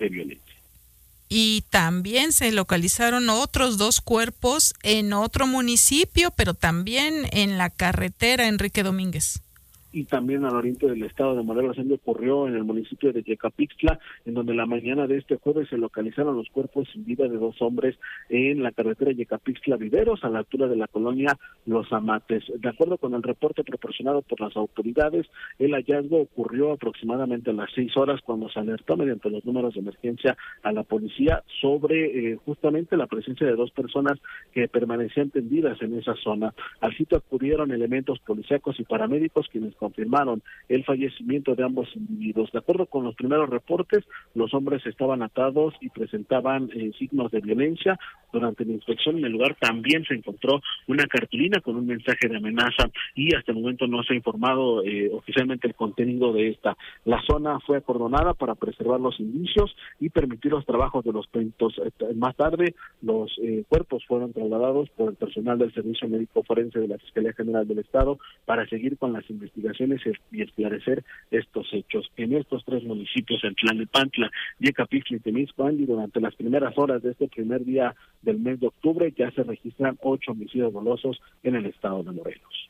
de violencia. Y también se localizaron otros 2 cuerpos en otro municipio, pero también en la carretera Enrique Domínguez. Y también al oriente del estado de Morelos, donde ocurrió en el municipio de Yecapixtla, en donde la mañana de este jueves se localizaron los cuerpos sin vida de 2 hombres en la carretera Yecapixtla-Viveros, a la altura de la colonia Los Amates. De acuerdo con el reporte proporcionado por las autoridades, el hallazgo ocurrió aproximadamente a las 6 horas, cuando se alertó mediante los números de emergencia a la policía sobre justamente la presencia de 2 personas que permanecían tendidas en esa zona. Al sitio acudieron elementos policíacos y paramédicos, quienes confirmaron el fallecimiento de ambos individuos. De acuerdo con los primeros reportes, los hombres estaban atados y presentaban signos de violencia. Durante la inspección en el lugar también se encontró una cartulina con un mensaje de amenaza, y hasta el momento no se ha informado oficialmente el contenido de esta. La zona fue acordonada para preservar los indicios y permitir los trabajos de los peritos. Más tarde, los cuerpos fueron trasladados por el personal del Servicio Médico Forense de la Fiscalía General del Estado para seguir con las investigaciones y esclarecer estos hechos. En estos 3 municipios, en Tlalnepantla, Yecapixtla y Temisco, durante las primeras horas de este primer día del mes de octubre, ya se registran 8 homicidios dolosos en el estado de Morelos.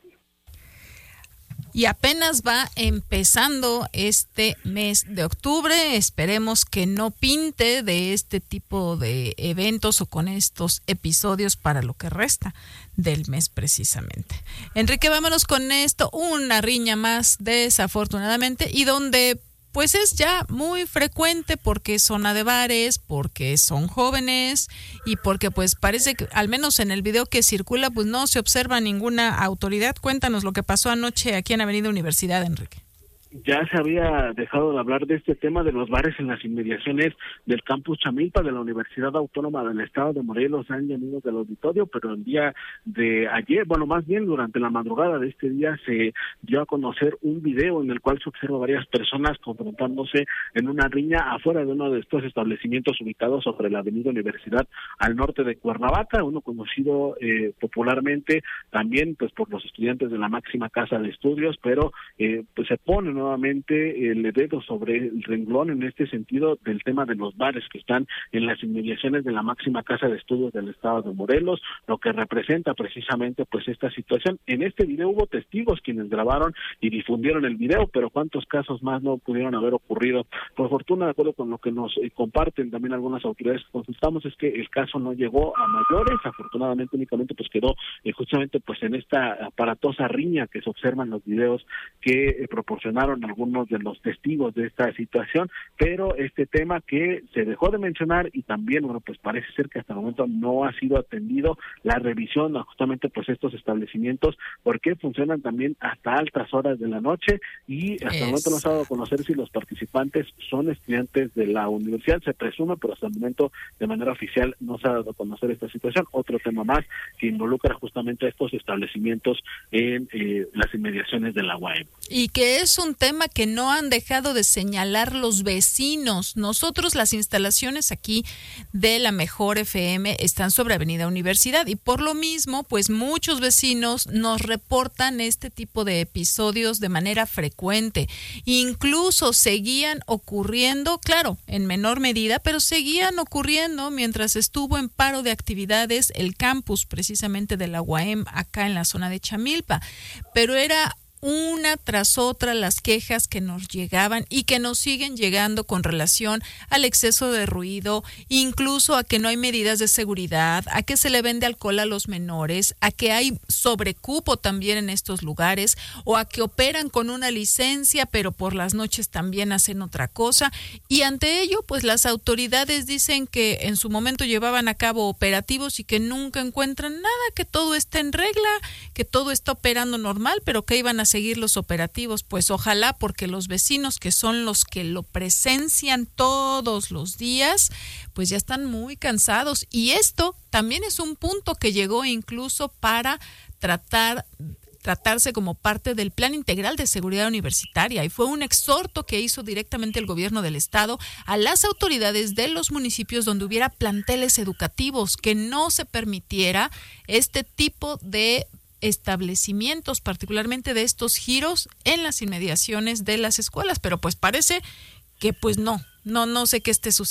Y apenas va empezando este mes de octubre. Esperemos que no pinte de este tipo de eventos o con estos episodios para lo que resta del mes precisamente. Enrique, vámonos con esto. Una riña más, desafortunadamente, y donde pues es ya muy frecuente porque es zona de bares, porque son jóvenes y porque pues parece que al menos en el video que circula pues no se observa ninguna autoridad. Cuéntanos lo que pasó anoche aquí en Avenida Universidad, Enrique. Ya se había dejado de hablar de este tema de los bares en las inmediaciones del campus Chamilpa de la Universidad Autónoma del Estado de Morelos, amigos del auditorio, pero el día de ayer, bueno, más bien durante la madrugada de este día, se dio a conocer un video en el cual se observa varias personas confrontándose en una riña afuera de uno de estos establecimientos ubicados sobre la Avenida Universidad al norte de Cuernavaca, uno conocido popularmente también pues por los estudiantes de la máxima casa de estudios, pero pues se pone nuevamente el dedo sobre el renglón en este sentido del tema de los bares que están en las inmediaciones de la máxima casa de estudios del estado de Morelos, lo que representa precisamente pues esta situación. En este video hubo testigos quienes grabaron y difundieron el video, pero cuántos casos más no pudieron haber ocurrido. Por fortuna, de acuerdo con lo que nos comparten también algunas autoridades que consultamos, es que el caso no llegó a mayores. Afortunadamente únicamente pues quedó justamente pues en esta aparatosa riña que se observa en los videos que proporcionaron algunos de los testigos de esta situación, pero este tema que se dejó de mencionar y también, bueno, pues parece ser que hasta el momento no ha sido atendido la revisión a justamente pues estos establecimientos, porque funcionan también hasta altas horas de la noche y hasta el momento no se ha dado a conocer si los participantes son estudiantes de la universidad, se presume, pero hasta el momento de manera oficial no se ha dado a conocer esta situación. Otro tema más que involucra justamente a estos establecimientos en las inmediaciones de la UAM. Y que es un tema que no han dejado de señalar los vecinos. Nosotros, las instalaciones aquí de la Mejor FM están sobre Avenida Universidad y por lo mismo, pues muchos vecinos nos reportan este tipo de episodios de manera frecuente. Incluso seguían ocurriendo, claro, en menor medida, pero seguían ocurriendo mientras estuvo en paro de actividades el campus precisamente de la UAM acá en la zona de Chamilpa. Pero era una tras otra las quejas que nos llegaban y que nos siguen llegando con relación al exceso de ruido, incluso a que no hay medidas de seguridad, a que se le vende alcohol a los menores, a que hay sobrecupo también en estos lugares o a que operan con una licencia pero por las noches también hacen otra cosa. Y ante ello, pues las autoridades dicen que en su momento llevaban a cabo operativos y que nunca encuentran nada, que todo está en regla, que todo está operando normal, pero que iban a seguir los operativos. Pues ojalá, porque los vecinos, que son los que lo presencian todos los días, pues ya están muy cansados. Y esto también es un punto que llegó incluso para tratarse como parte del Plan Integral de Seguridad Universitaria, y fue un exhorto que hizo directamente el gobierno del estado a las autoridades de los municipios donde hubiera planteles educativos, que no se permitiera este tipo de establecimientos, particularmente de estos giros en las inmediaciones de las escuelas. Pero pues parece que pues no sé qué esté sucediendo.